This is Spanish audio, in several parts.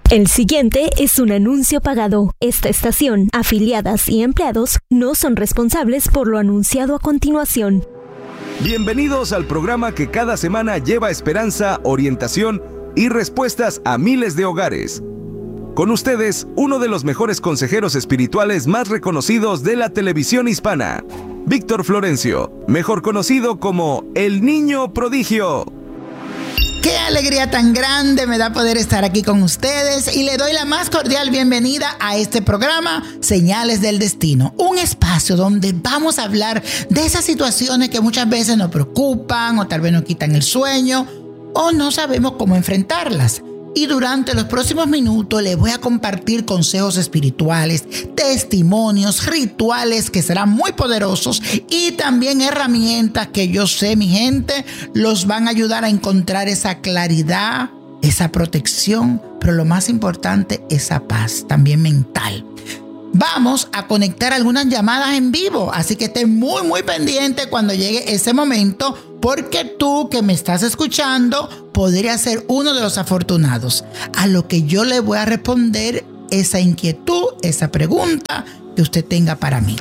El siguiente es un anuncio pagado. Esta estación, afiliadas y empleados no son responsables por lo anunciado a continuación. Bienvenidos al programa que cada semana lleva esperanza, orientación y respuestas a miles de hogares. Con ustedes, uno de los mejores consejeros espirituales más reconocidos de la televisión hispana, Víctor Florencio, mejor conocido como El Niño Prodigio. ¡Qué alegría tan grande me da poder estar aquí con ustedes! Y le doy la más cordial bienvenida a este programa, Señales del Destino. Un espacio donde vamos a hablar de esas situaciones que muchas veces nos preocupan o tal vez nos quitan el sueño o no sabemos cómo enfrentarlas. Y durante los próximos minutos les voy a compartir consejos espirituales, testimonios, rituales que serán muy poderosos y también herramientas que yo sé, mi gente, los van a ayudar a encontrar esa claridad, esa protección, pero lo más importante, esa paz también mental. Vamos a conectar algunas llamadas en vivo, así que estén muy pendiente cuando llegue ese momento, porque tú que me estás escuchando podrías ser uno de los afortunados a lo que yo le voy a responder esa inquietud, esa pregunta que usted tenga para mí.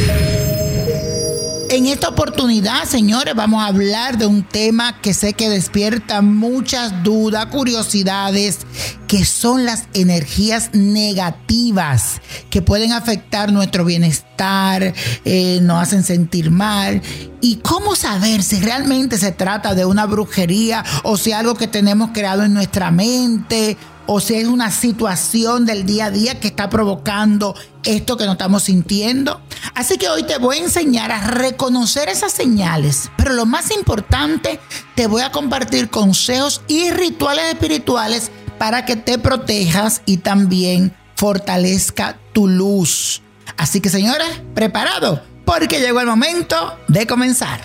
En esta oportunidad, señores, vamos a hablar de un tema que sé que despierta muchas dudas, curiosidades, que son las energías negativas que pueden afectar nuestro bienestar, nos hacen sentir mal. ¿Y cómo saber si realmente se trata de una brujería o si es algo que tenemos creado en nuestra mente? O si es una situación del día a día que está provocando esto que no estamos sintiendo. Así que hoy te voy a enseñar a reconocer esas señales. Pero lo más importante, te voy a compartir consejos y rituales espirituales para que te protejas y también fortalezca tu luz. Así que, señores, ¿preparados? Porque llegó el momento de comenzar.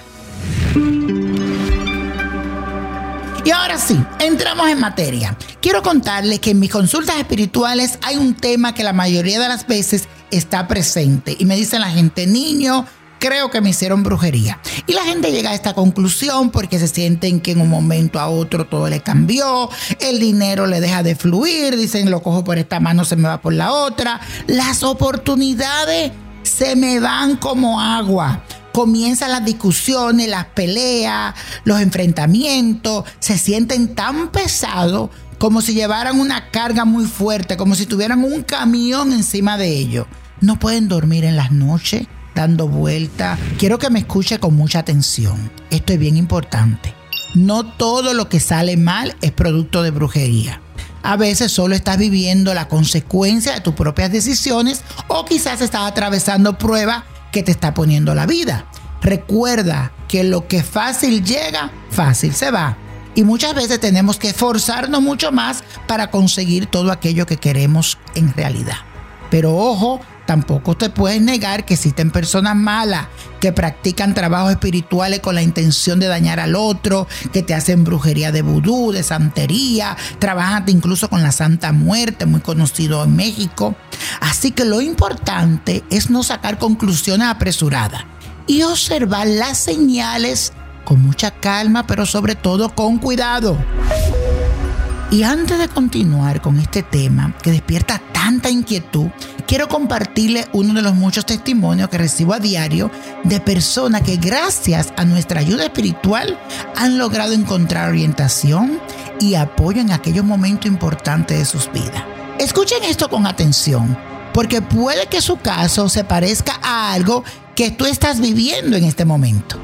Y ahora sí, entramos en materia. Quiero contarles que en mis consultas espirituales hay un tema que la mayoría de las veces está presente. Y me dicen la gente, niño, creo que me hicieron brujería. Y la gente llega a esta conclusión porque se sienten que en un momento a otro todo le cambió, el dinero le deja de fluir, dicen lo cojo por esta mano, se me va por la otra. Las oportunidades se me van como agua. Comienzan las discusiones, las peleas, los enfrentamientos, se sienten tan pesados como si llevaran una carga muy fuerte, como si tuvieran un camión encima de ellos. No pueden dormir en las noches, dando vueltas. Quiero que me escuche con mucha atención. Esto es bien importante. No todo lo que sale mal es producto de brujería. A veces solo estás viviendo la consecuencia de tus propias decisiones o quizás estás atravesando pruebas que te está poniendo la vida. Recuerda que lo que fácil llega, fácil se va. Y muchas veces tenemos que esforzarnos mucho más para conseguir todo aquello que queremos en realidad. Pero ojo, tampoco te puedes negar que existen personas malas que practican trabajos espirituales con la intención de dañar al otro, que te hacen brujería de vudú, de santería, trabajan incluso con la Santa Muerte, muy conocido en México. Así que lo importante es no sacar conclusiones apresuradas y observar las señales con mucha calma, pero sobre todo con cuidado. Y antes de continuar con este tema que despierta tanta inquietud, quiero compartirles uno de los muchos testimonios que recibo a diario de personas que gracias a nuestra ayuda espiritual han logrado encontrar orientación y apoyo en aquellos momentos importantes de sus vidas. Escuchen esto con atención, porque puede que su caso se parezca a algo que tú estás viviendo en este momento.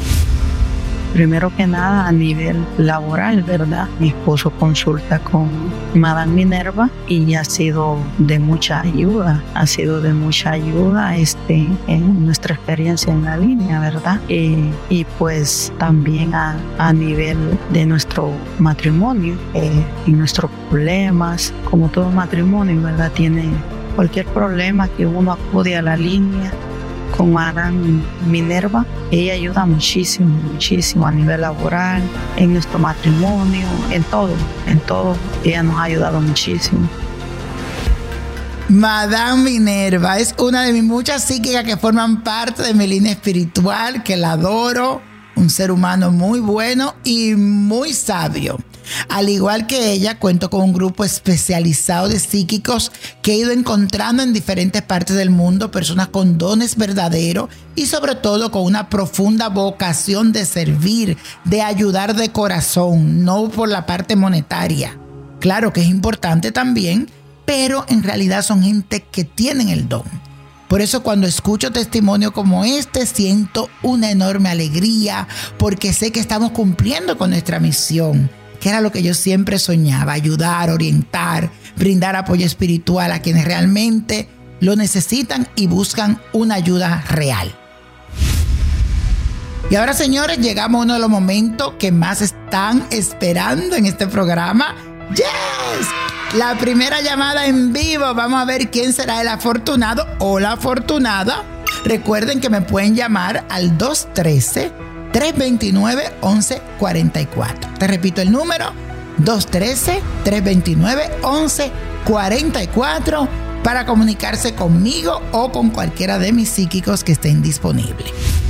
Primero que nada, a nivel laboral, ¿verdad? Mi esposo consulta con Madame Minerva y ha sido de mucha ayuda. Ha sido de mucha ayuda en nuestra experiencia en la línea, ¿verdad? Y pues también a nivel de nuestro matrimonio y nuestros problemas, como todo matrimonio, ¿verdad? Tiene cualquier problema que uno acude a la línea con Madame Minerva. Ella ayuda muchísimo a nivel laboral, en nuestro matrimonio, en todo. Ella nos ha ayudado muchísimo. Madame Minerva es una de mis muchas psíquicas que forman parte de mi línea espiritual, que la adoro. Un ser humano muy bueno y muy sabio. Al igual que ella, cuento con un grupo especializado de psíquicos que he ido encontrando en diferentes partes del mundo, personas con dones verdaderos y sobre todo con una profunda vocación de servir, de ayudar de corazón, no por la parte monetaria. Claro que es importante también, pero en realidad son gente que tienen el don. Por eso cuando escucho testimonio como este, siento una enorme alegría, porque sé que estamos cumpliendo con nuestra misión, que era lo que yo siempre soñaba: ayudar, orientar, brindar apoyo espiritual a quienes realmente lo necesitan y buscan una ayuda real. Y ahora, señores, llegamos a uno de los momentos que más están esperando en este programa. ¡Yes! La primera llamada en vivo. Vamos a ver quién será el afortunado o la afortunada. Recuerden que me pueden llamar al 213-329-1144. Te repito el número: 213-329-1144 para comunicarse conmigo o con cualquiera de mis psíquicos que estén disponibles.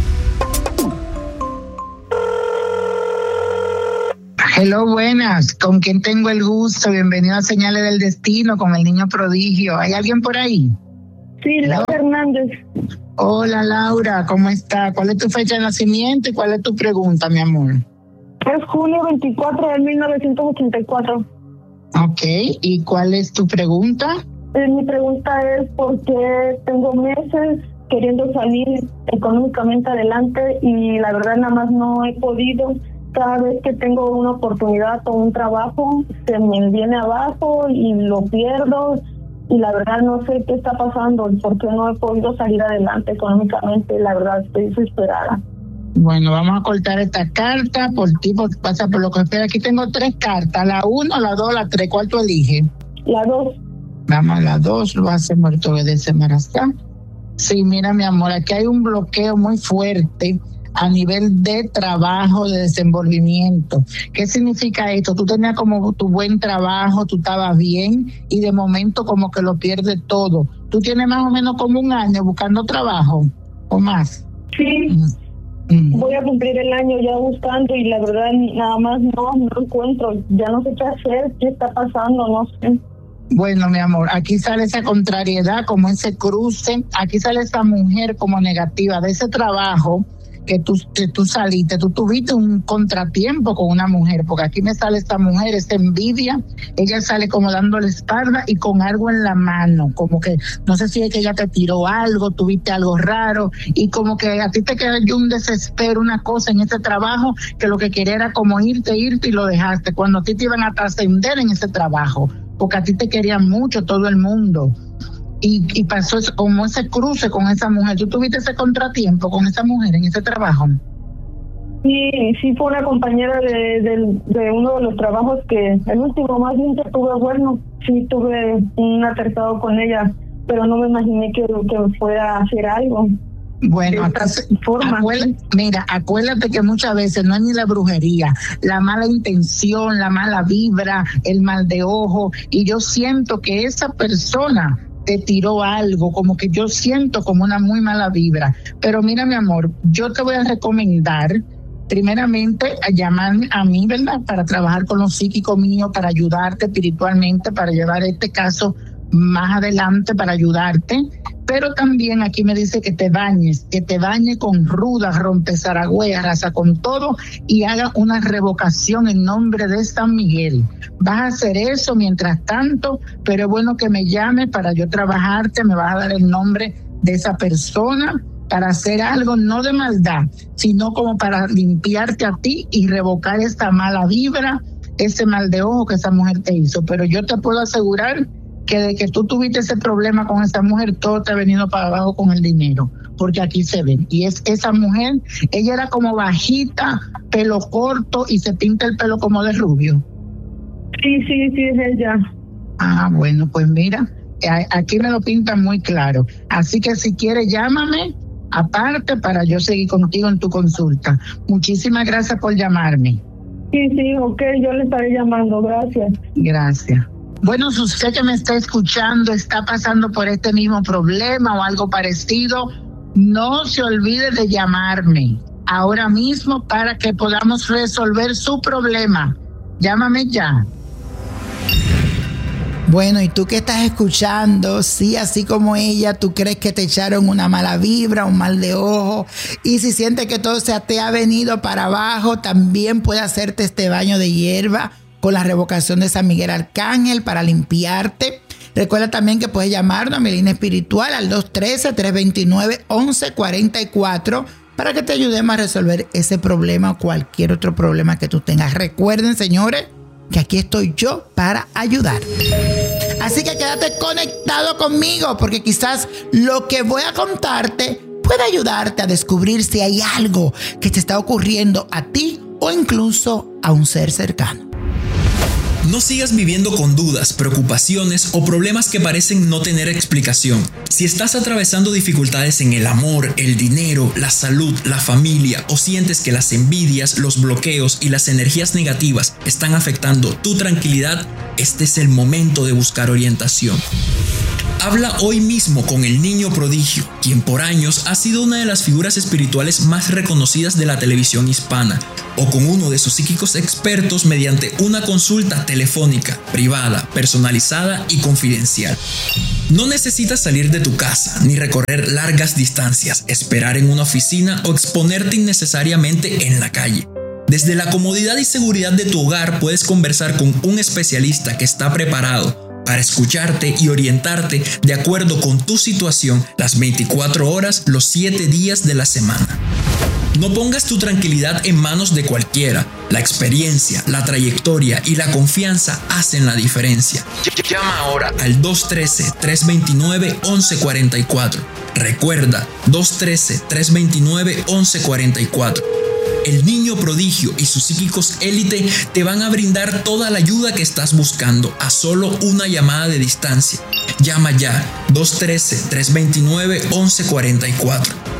Hello, buenas. ¿Con quién tengo el gusto? Bienvenido a Señales del Destino con el niño prodigio. ¿Hay alguien por ahí? Sí, Laura Hernández. Hola, Laura, ¿cómo está? ¿Cuál es tu fecha de nacimiento y cuál es tu pregunta, mi amor? Es junio 24 de 1984. Ok, ¿y cuál es tu pregunta? Mi pregunta es por qué tengo meses queriendo salir económicamente adelante y la verdad nada más no he podido. Cada vez que tengo una oportunidad o un trabajo, se me viene abajo y lo pierdo. Y la verdad no sé qué está pasando, por qué no he podido salir adelante económicamente. La verdad estoy desesperada. Bueno, vamos a cortar esta carta por ti, pasa por lo que espera. Aquí tengo 3 cartas, la 1, la 2, la 3. ¿Cuál tú eliges? La 2. Vamos a la 2, lo hace muerto de desembarazar. Sí, mira, mi amor, aquí hay un bloqueo muy fuerte a nivel de trabajo, de desenvolvimiento. ¿Qué significa esto? Tú tenías como tu buen trabajo, tú estabas bien y de momento como que lo pierdes todo. ¿Tú tienes más o menos como un año buscando trabajo o más? Sí, voy a cumplir el año ya buscando y la verdad nada más no encuentro. Ya no sé qué hacer, qué está pasando, no sé. Bueno, mi amor, aquí sale esa contrariedad, como ese cruce, aquí sale esa mujer como negativa de ese trabajo que tú saliste, tú tuviste un contratiempo con una mujer, porque aquí me sale esta mujer, esta envidia, ella sale como dándole espalda y con algo en la mano, como que, no sé si es que ella te tiró algo, tuviste algo raro, y como que a ti te quedó un desespero, una cosa en ese trabajo, que lo que quería era como irte y lo dejaste, cuando a ti te iban a trascender en ese trabajo, porque a ti te querían mucho todo el mundo. Y pasó como ese cruce con esa mujer. ¿Tú tuviste ese contratiempo con esa mujer en ese trabajo? Sí, fue una compañera de uno de los trabajos que, el último más bien que tuve, bueno, sí tuve un altercado con ella, pero no me imaginé que fuera a hacer algo. Bueno, acuérdate que muchas veces no es ni la brujería, la mala intención, la mala vibra, el mal de ojo, y yo siento que esa persona te tiró algo, como que yo siento como una muy mala vibra. Pero mira, mi amor, yo te voy a recomendar primeramente a llamarme a mí, ¿verdad? Para trabajar con los psíquicos míos, para ayudarte espiritualmente, para llevar este caso más adelante, para ayudarte. Pero también aquí me dice que te bañes con ruda, rompezaragüe, arrasa con todo y haga una revocación en nombre de San Miguel. Vas a hacer eso mientras tanto, pero es bueno que me llame para yo trabajarte, me vas a dar el nombre de esa persona para hacer algo no de maldad, sino como para limpiarte a ti y revocar esta mala vibra, ese mal de ojo que esa mujer te hizo. Pero yo te puedo asegurar que de que tú tuviste ese problema con esa mujer, todo te ha venido para abajo con el dinero, porque aquí se ven. Y es esa mujer, ella era como bajita, pelo corto y se pinta el pelo como de rubio. Sí, es ella. Ah, bueno, pues mira, aquí me lo pintan muy claro. Así que si quieres, llámame aparte para yo seguir contigo en tu consulta. Muchísimas gracias por llamarme. Sí, ok, yo le estaré llamando, gracias. Gracias. Bueno, si usted que me está escuchando está pasando por este mismo problema o algo parecido, no se olvide de llamarme ahora mismo para que podamos resolver su problema. Llámame ya. Bueno, y tú que estás escuchando, sí, así como ella, tú crees que te echaron una mala vibra, un mal de ojo, y si sientes que todo se te ha venido para abajo, también puedes hacerte este baño de hierba con la revocación de San Miguel Arcángel para limpiarte. Recuerda también que puedes llamarnos a mi línea espiritual al 213-329-1144 para que te ayudemos a resolver ese problema o cualquier otro problema que tú tengas. Recuerden, señores, que aquí estoy yo para ayudarte. Así que quédate conectado conmigo, porque quizás lo que voy a contarte puede ayudarte a descubrir si hay algo que te está ocurriendo a ti o incluso a un ser cercano. No sigas viviendo con dudas, preocupaciones o problemas que parecen no tener explicación. Si estás atravesando dificultades en el amor, el dinero, la salud, la familia, o sientes que las envidias, los bloqueos y las energías negativas están afectando tu tranquilidad, este es el momento de buscar orientación. Habla hoy mismo con el niño prodigio, quien por años ha sido una de las figuras espirituales más reconocidas de la televisión hispana, o con uno de sus psíquicos expertos mediante una consulta telefónica, privada, personalizada y confidencial. No necesitas salir de tu casa, ni recorrer largas distancias, esperar en una oficina o exponerte innecesariamente en la calle. Desde la comodidad y seguridad de tu hogar puedes conversar con un especialista que está preparado para escucharte y orientarte de acuerdo con tu situación las 24 horas, los 7 días de la semana. No pongas tu tranquilidad en manos de cualquiera. La experiencia, la trayectoria y la confianza hacen la diferencia. Llama ahora al 213-329-1144. Recuerda, 213-329-1144. El niño prodigio y sus psíquicos élite te van a brindar toda la ayuda que estás buscando a solo una llamada de distancia. Llama ya, 213-329-1144.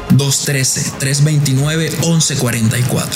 213-329-1144.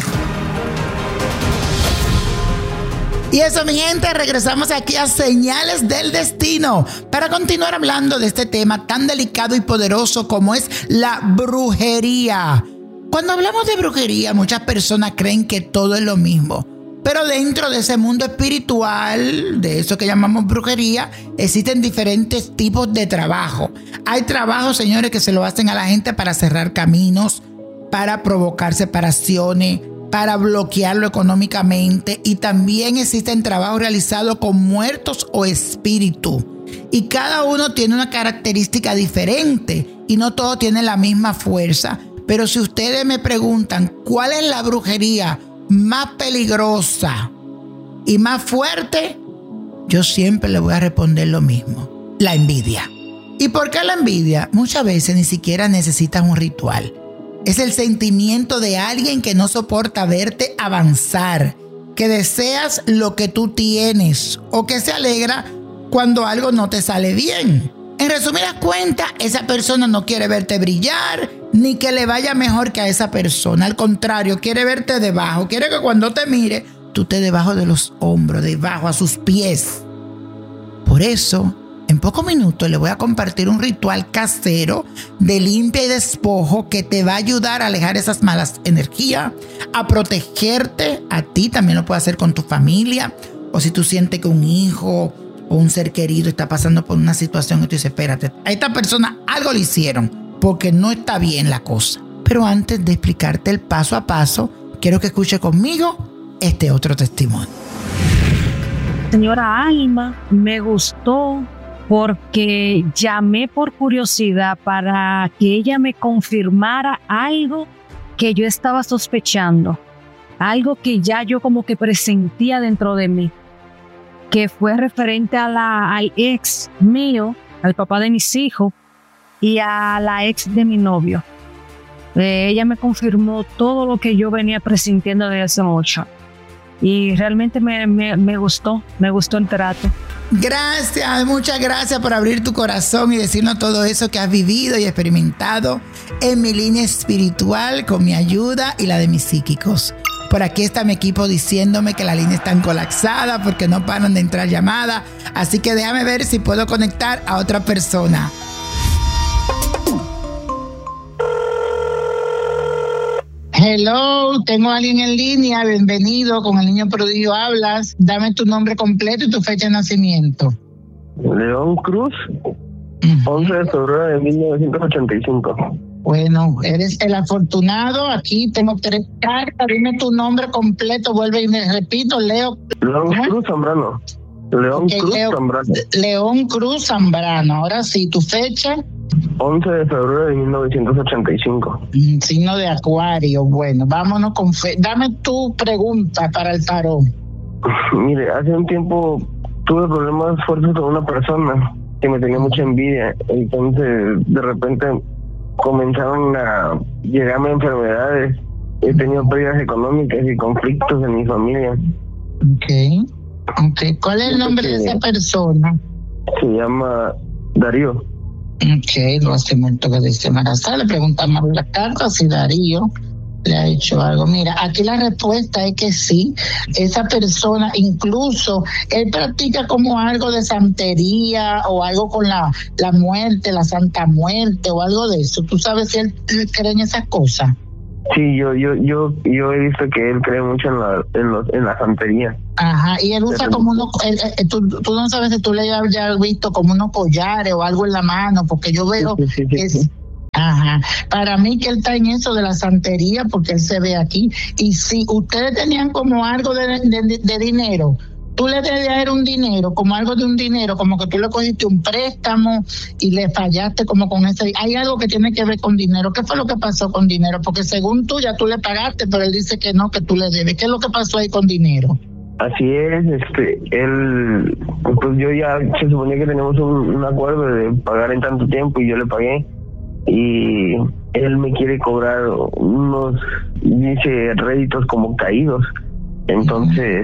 Y eso, mi gente, regresamos aquí a Señales del Destino para continuar hablando de este tema tan delicado y poderoso como es la brujería. Cuando hablamos de brujería, muchas personas creen que todo es lo mismo. Pero dentro de ese mundo espiritual, de eso que llamamos brujería, existen diferentes tipos de trabajo. Hay trabajos, señores, que se lo hacen a la gente para cerrar caminos, para provocar separaciones, para bloquearlo económicamente. Y también existen trabajos realizados con muertos o espíritus. Y cada uno tiene una característica diferente y no todo tiene la misma fuerza. Pero si ustedes me preguntan cuál es la brujería más peligrosa y más fuerte, yo siempre le voy a responder lo mismo: la envidia. ¿Y por qué la envidia? Muchas veces ni siquiera necesitas un ritual. Es el sentimiento de alguien que no soporta verte avanzar, que deseas lo que tú tienes o que se alegra cuando algo no te sale bien. En resumidas cuentas, esa persona no quiere verte brillar ni que le vaya mejor que a esa persona. Al contrario, quiere verte debajo. Quiere que cuando te mire, tú estés debajo de los hombros, debajo a sus pies. Por eso, en pocos minutos le voy a compartir un ritual casero de limpia y despojo que te va a ayudar a alejar esas malas energías, a protegerte a ti. También lo puedes hacer con tu familia, o si tú sientes que un hijo o un ser querido está pasando por una situación y tú dices, espérate, a esta persona algo le hicieron porque no está bien la cosa. Pero antes de explicarte el paso a paso, quiero que escuche conmigo este otro testimonio. Señora Alma, me gustó porque llamé por curiosidad para que ella me confirmara algo que yo estaba sospechando, algo que ya yo como que presentía dentro de mí, que fue referente al ex mío, al papá de mis hijos y a la ex de mi novio. Ella me confirmó todo lo que yo venía presintiendo desde hace mucho. Y realmente me gustó el trato. Gracias, muchas gracias por abrir tu corazón y decirnos todo eso que has vivido y experimentado en mi línea espiritual con mi ayuda y la de mis psíquicos. Por aquí está mi equipo diciéndome que la línea está colapsada porque no paran de entrar llamadas. Así que déjame ver si puedo conectar a otra persona. Hello, tengo a alguien en línea. Bienvenido, con el niño prodigio hablas. Dame tu nombre completo y tu fecha de nacimiento. León Cruz, 11 de febrero de 1985. Bueno, eres el afortunado. Aquí tengo 3 cartas. Dime tu nombre completo. Vuelve y me repito. León Cruz Zambrano. León Cruz Zambrano. Ahora sí, tu fecha. 11 de febrero de 1985. Signo de Acuario. Bueno, vámonos con fe. Dame tu pregunta para el tarot. Mire, hace un tiempo tuve problemas fuertes con una persona que me tenía mucha envidia. Entonces, de repente comenzaron a llegarme enfermedades. He tenido pérdidas económicas y conflictos en mi familia. Okay. ¿Cuál es el nombre de esa persona? Se llama Darío. Lo hacemos el toque de embarazada. Le preguntamos la carta si Darío le ha hecho algo. Mira, aquí la respuesta es que sí. Esa persona, incluso, él practica como algo de santería o algo con la muerte, la Santa Muerte o algo de eso. ¿Tú sabes si él cree en esas cosas? Sí, yo he visto que él cree mucho en la santería. Ajá, y él usa como unos, tú no sabes si tú le has ya visto como unos collares o algo en la mano, porque yo veo sí. Ajá, para mí que él está en eso de la santería, porque él se ve aquí. Y si ustedes tenían como algo de dinero, tú le debes dar un dinero, como algo de un dinero, como que tú le cogiste un préstamo y le fallaste como con ese. Hay algo que tiene que ver con dinero. ¿Qué fue lo que pasó con dinero? Porque según tú ya tú le pagaste, pero él dice que no, que tú le debes. ¿Qué es lo que pasó ahí con dinero? Así es, él, pues yo ya se suponía que teníamos un acuerdo de pagar en tanto tiempo y yo le pagué. Y él me quiere cobrar unos, dice, réditos como caídos. Entonces,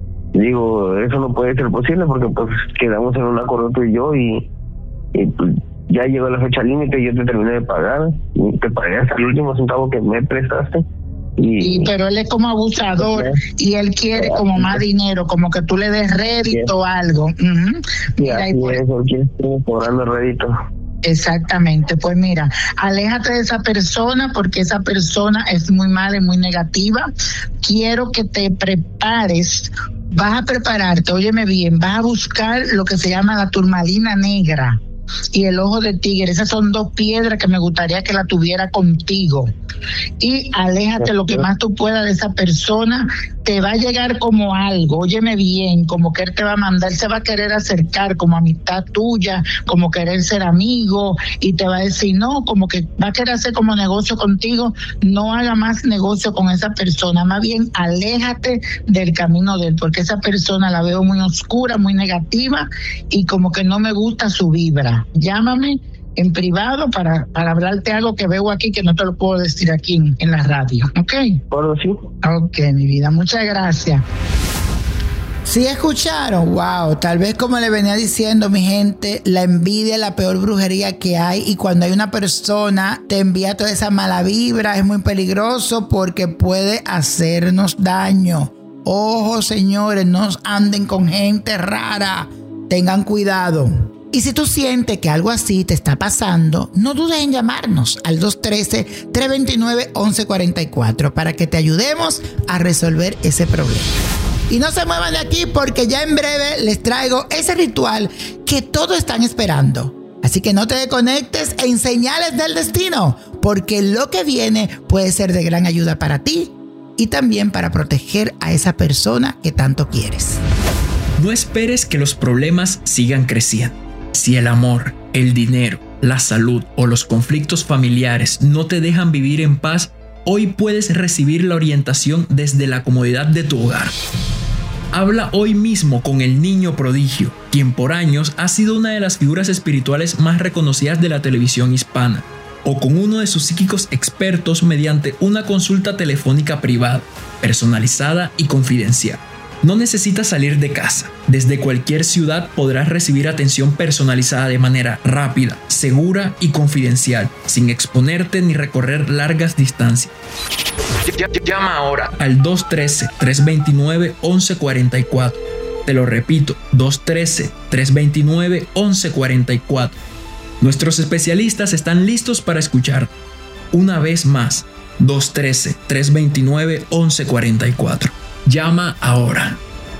digo, eso no puede ser posible porque pues quedamos en un acuerdo tú y yo y pues, ya llegó la fecha límite y yo te terminé de pagar. Y te pagué hasta el último centavo que me prestaste. Pero él es como abusador y él quiere como más dinero, como que tú le des rédito o algo. Mira, y por eso quiere estar cobrando rédito. Exactamente, pues mira, aléjate de esa persona porque esa persona es muy mala y muy negativa. Quiero que te prepares, vas a prepararte, óyeme bien, vas a buscar lo que se llama la turmalina negra y el ojo de tigre. Esas son 2 piedras que me gustaría que la tuviera contigo. Y aléjate lo que más tú puedas de esa persona. Te va a llegar como algo, óyeme bien, como que él te va a mandar, se va a querer acercar como amistad tuya, como querer ser amigo, y te va a decir no, como que va a querer hacer como negocio contigo. No haga más negocio con esa persona, más bien aléjate del camino de él, porque esa persona la veo muy oscura, muy negativa y como que no me gusta su vibra. Llámame en privado para hablarte algo que veo aquí que no te lo puedo decir aquí en la radio, ¿ok? Bueno, sí. Ok, mi vida, muchas gracias. ¿Sí escucharon? Wow, tal vez como le venía diciendo, mi gente, la envidia es la peor brujería que hay, y cuando hay una persona te envía toda esa mala vibra es muy peligroso porque puede hacernos daño. Ojo, señores, no anden con gente rara, tengan cuidado. Y si tú sientes que algo así te está pasando, no dudes en llamarnos al 213-329-1144 para que te ayudemos a resolver ese problema. Y no se muevan de aquí porque ya en breve les traigo ese ritual que todos están esperando. Así que no te desconectes en Señales del Destino, porque lo que viene puede ser de gran ayuda para ti y también para proteger a esa persona que tanto quieres. No esperes que los problemas sigan creciendo. Si el amor, el dinero, la salud o los conflictos familiares no te dejan vivir en paz, hoy puedes recibir la orientación desde la comodidad de tu hogar. Habla hoy mismo con el niño prodigio, quien por años ha sido una de las figuras espirituales más reconocidas de la televisión hispana, o con uno de sus psíquicos expertos mediante una consulta telefónica privada, personalizada y confidencial. No necesitas salir de casa. Desde cualquier ciudad podrás recibir atención personalizada de manera rápida, segura y confidencial, sin exponerte ni recorrer largas distancias. Llama ahora al 213-329-1144. Te lo repito, 213-329-1144. Nuestros especialistas están listos para escuchar. Una vez más, 213-329-1144. Llama ahora.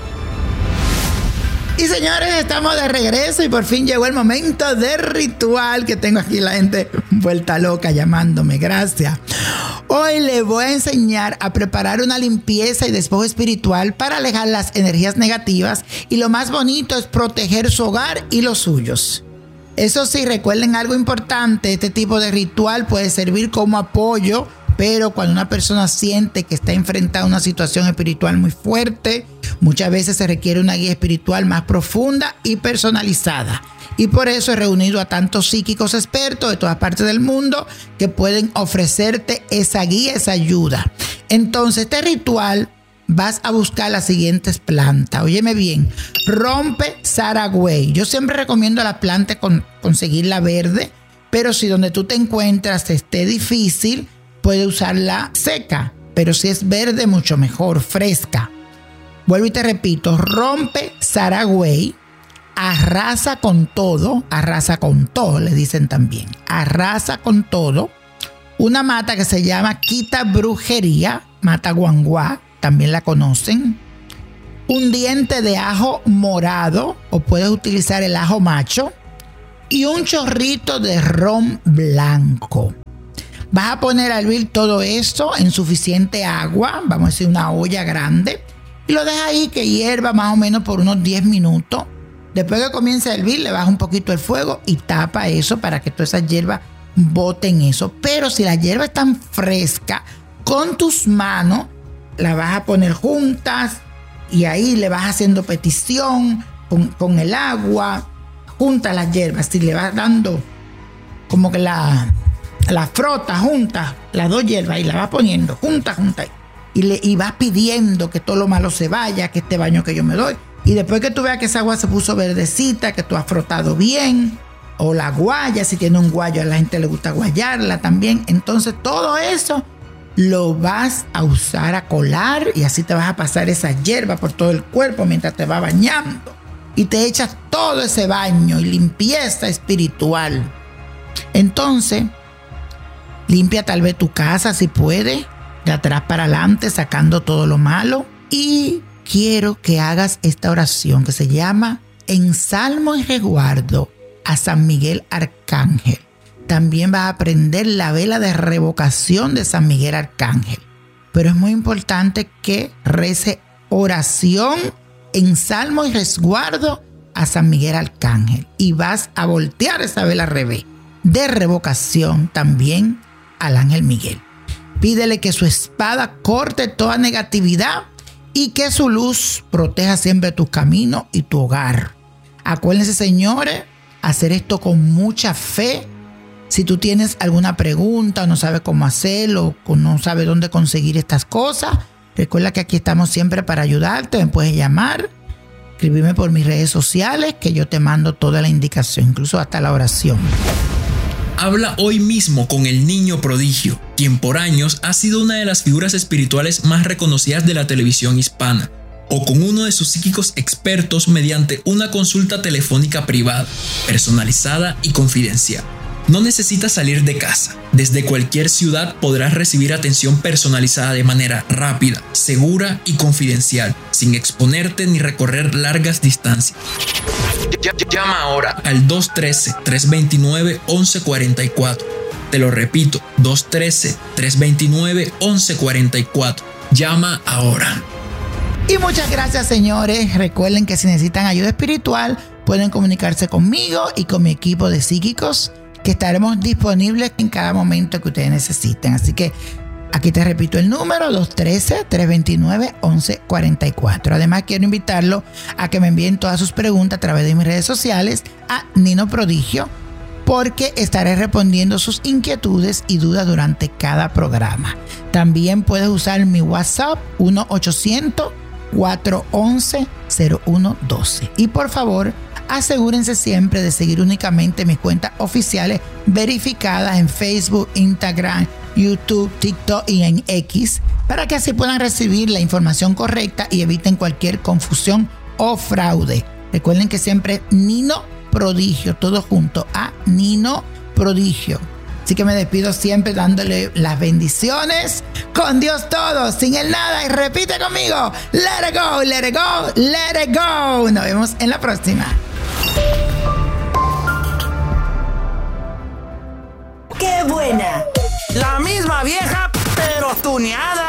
Y señores, estamos de regreso y por fin llegó el momento del ritual, que tengo aquí la gente vuelta loca llamándome. Gracias. Hoy les voy a enseñar a preparar una limpieza y despojo espiritual para alejar las energías negativas, y lo más bonito es proteger su hogar y los suyos. Eso sí, recuerden algo importante: este tipo de ritual puede servir como apoyo, pero cuando una persona siente que está enfrentada a una situación espiritual muy fuerte, muchas veces se requiere una guía espiritual más profunda y personalizada. Y por eso he reunido a tantos psíquicos expertos de todas partes del mundo que pueden ofrecerte esa guía, esa ayuda. Entonces, este ritual vas a buscar las siguientes plantas. Óyeme bien: rompe saragüey. Yo siempre recomiendo la planta conseguirla verde, pero si donde tú te encuentras esté difícil, puede usarla seca, pero si es verde, mucho mejor, fresca. Vuelvo y te repito: rompe saragüey, arrasa con todo, le dicen también, arrasa con todo. Una mata que se llama quita brujería, mata guanguá, también la conocen. Un diente de ajo morado, o puedes utilizar el ajo macho, y un chorrito de ron blanco. Vas a poner a hervir todo esto en suficiente agua, vamos a decir una olla grande, y lo dejas ahí que hierva más o menos por unos 10 minutos. Después que comience a hervir, le bajas un poquito el fuego y tapa eso para que todas esas hierbas boten eso. Pero si las hierbas están frescas, con tus manos las vas a poner juntas y ahí le vas haciendo petición con el agua, juntas las hierbas, y le vas dando como que la frota juntas, las dos hierbas, y la vas poniendo juntas, y vas pidiendo que todo lo malo se vaya, que este baño que yo me doy. Y después que tú veas que esa agua se puso verdecita, que tú has frotado bien, o la guaya, si tiene un guayo, a la gente le gusta guayarla también. Entonces todo eso lo vas a usar a colar, y así te vas a pasar esa hierba por todo el cuerpo mientras te vas bañando. Y te echas todo ese baño y limpieza espiritual. Entonces, limpia tal vez tu casa si puedes, de atrás para adelante, sacando todo lo malo. Y quiero que hagas esta oración que se llama Ensalmo y Resguardo a San Miguel Arcángel. También vas a prender la vela de revocación de San Miguel Arcángel. Pero es muy importante que rece oración, ensalmo y resguardo a San Miguel Arcángel. Y vas a voltear esa vela al revés, de revocación también al Ángel Miguel. Pídele que su espada corte toda negatividad y que su luz proteja siempre tu camino y tu hogar. Acuérdense, señores, hacer esto con mucha fe. Si tú tienes alguna pregunta o no sabes cómo hacerlo o no sabes dónde conseguir estas cosas, recuerda que aquí estamos siempre para ayudarte. Me puedes llamar, escribirme por mis redes sociales, que yo te mando toda la indicación, incluso hasta la oración. Habla hoy mismo con el niño prodigio, quien por años ha sido una de las figuras espirituales más reconocidas de la televisión hispana, o con uno de sus psíquicos expertos mediante una consulta telefónica privada, personalizada y confidencial. No necesitas salir de casa. Desde cualquier ciudad podrás recibir atención personalizada de manera rápida, segura y confidencial, sin exponerte ni recorrer largas distancias. Llama ahora al 213-329-1144. Te lo repito, 213-329-1144. Llama ahora. Y muchas gracias, señores. Recuerden que si necesitan ayuda espiritual, pueden comunicarse conmigo y con mi equipo de psíquicos, que estaremos disponibles en cada momento que ustedes necesiten. Así que aquí te repito el número, 213-329-1144. Además, quiero invitarlo a que me envíen todas sus preguntas a través de mis redes sociales a Nino Prodigio, porque estaré respondiendo sus inquietudes y dudas durante cada programa. También puedes usar mi WhatsApp 1-800-411-0112. Y por favor, asegúrense siempre de seguir únicamente mis cuentas oficiales verificadas en Facebook, Instagram, YouTube, TikTok y en X, para que así puedan recibir la información correcta y eviten cualquier confusión o fraude. Recuerden que siempre Nino Prodigio, todo junto a Nino Prodigio. Así que me despido siempre dándole las bendiciones. Con Dios todo, sin el nada. Y repite conmigo: let it go, let it go, let it go. Nos vemos en la próxima. ¡Qué buena! La misma vieja, pero tuneada.